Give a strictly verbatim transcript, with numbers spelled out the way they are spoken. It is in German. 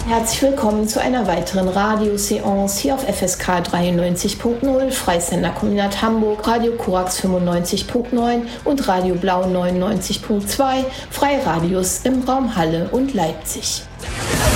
Herzlich willkommen zu einer weiteren Radioseance hier auf F S K dreiundneunzig Punkt null, Freisender Kombinat Hamburg, Radio Korax fünfundneunzig Punkt neun und Radio Blau neunundneunzig Punkt zwei, Freie Radios im Raum Halle und Leipzig.